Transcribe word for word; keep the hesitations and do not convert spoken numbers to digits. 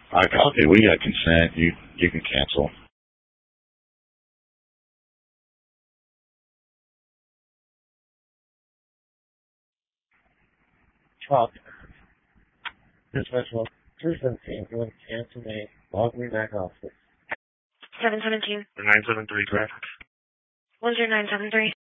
I okay, we got consent. You you can cancel. Talk. This special two seventeen. You want to cancel me? Log me back off. Seven seventeen. Nine seven three traffic. One zero nine seven three.